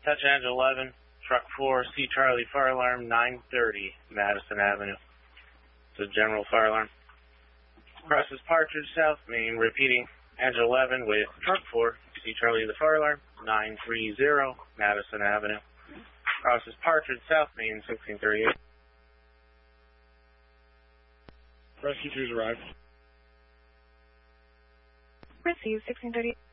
Touch Angel 11, Truck 4, C Charlie fire alarm 930 Madison Avenue. It's a general fire alarm. Crosses Partridge, South Main, repeating Angel 11 with Truck 4, C Charlie the fire alarm 930 Madison Avenue. Crosses Partridge, South Main, 1638. Rescue 2's arrived. Received, 1638.